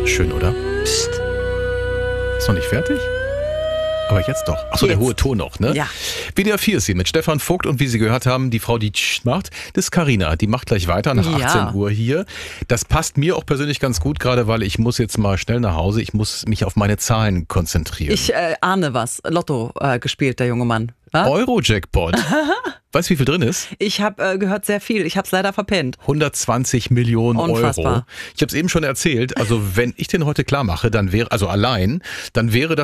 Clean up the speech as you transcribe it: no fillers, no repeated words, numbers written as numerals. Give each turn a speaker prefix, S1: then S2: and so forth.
S1: Schön, oder?
S2: Psst.
S1: Ist noch nicht fertig? Aber jetzt doch. Achso, der
S2: Jetzt.
S1: hohe Ton noch, ne?
S2: Ja.
S1: WDR 4 ist hier mit Stefan Vogt und wie Sie gehört haben, die Frau, die macht, das ist Carina. Die macht gleich weiter nach 18 Uhr hier. Das passt mir auch persönlich ganz gut, gerade weil ich muss jetzt mal schnell nach Hause. Ich muss mich auf meine Zahlen konzentrieren.
S2: Ich ahne was. Lotto gespielt, der junge Mann. Was?
S1: Euro-Jackpot. Weißt du, wie viel drin ist?
S2: Ich habe gehört sehr viel. Ich habe es leider verpennt.
S1: 120 Millionen
S2: Unfassbar.
S1: Euro. Ich habe es eben schon erzählt. Also wenn ich den heute klar mache, dann wäre, also allein, dann wäre das